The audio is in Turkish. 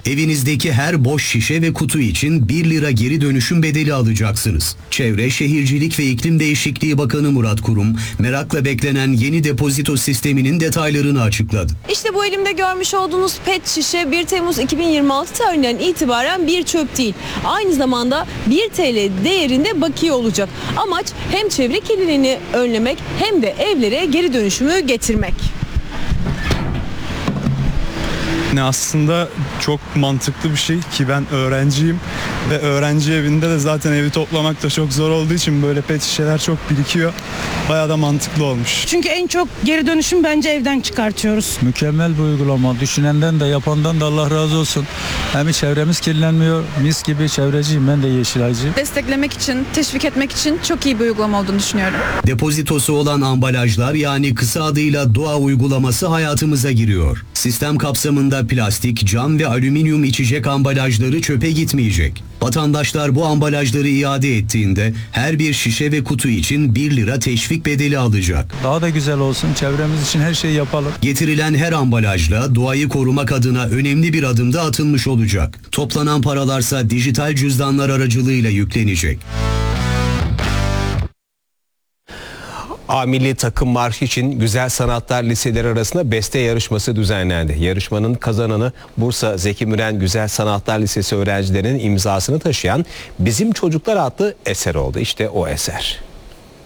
Evinizdeki her boş şişe ve kutu için 1 lira geri dönüşüm bedeli alacaksınız. Çevre, Şehircilik ve İklim Değişikliği Bakanı Murat Kurum, merakla beklenen yeni depozito sisteminin detaylarını açıkladı. İşte bu elimde görmüş olduğunuz pet şişe 1 Temmuz 2026 tarihinden itibaren bir çöp değil. Aynı zamanda 1 TL değerinde bakiye olacak. Amaç hem çevre kirliliğini önlemek hem de evlere geri dönüşümü getirmek. Aslında çok mantıklı bir şey ki ben öğrenciyim ve öğrenci evinde de zaten evi toplamak da çok zor olduğu için böyle pet şişeler çok birikiyor. Bayağı da mantıklı olmuş. Çünkü en çok geri dönüşüm bence evden çıkartıyoruz. Mükemmel bir uygulama. Düşünenden de yapandan da Allah razı olsun. Hem çevremiz kirlenmiyor. Mis gibi çevreciyim, ben de Yeşilaycıyım. Desteklemek için, teşvik etmek için çok iyi bir uygulama olduğunu düşünüyorum. Depozitosu olan ambalajlar, yani kısa adıyla DOğa uygulaması hayatımıza giriyor. Sistem kapsamında plastik, cam ve alüminyum içecek ambalajları çöpe gitmeyecek. Vatandaşlar bu ambalajları iade ettiğinde her bir şişe ve kutu için 1 lira teşvik bedeli alacak. Daha da güzel olsun. Çevremiz için her şeyi yapalım. Getirilen her ambalajla doğayı korumak adına önemli bir adım da atılmış olacak. Toplanan paralarsa dijital cüzdanlar aracılığıyla yüklenecek. A Milli Takım Marşı için Güzel Sanatlar Liseleri arasında beste yarışması düzenlendi. Yarışmanın kazananı Bursa Zeki Müren Güzel Sanatlar Lisesi öğrencilerinin imzasını taşıyan Bizim Çocuklar adlı eser oldu. İşte o eser.